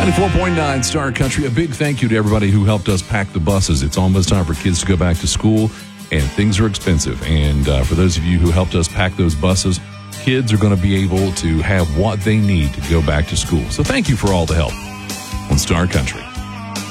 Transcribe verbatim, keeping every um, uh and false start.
ninety-four point nine Star Country. A big thank you to everybody who helped us pack the buses. It's almost time for kids to go back to school, and things are expensive. And uh, for those of you who helped us pack those buses, kids are going to be able to have what they need to go back to school. So thank you for all the help on Star Country.